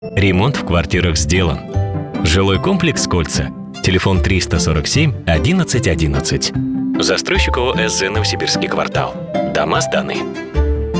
Ремонт в квартирах сделан. Жилой комплекс «Кольца». Телефон 347 11 11. Застройщик ООО «СЗ Новосибирский квартал». Дома сданы.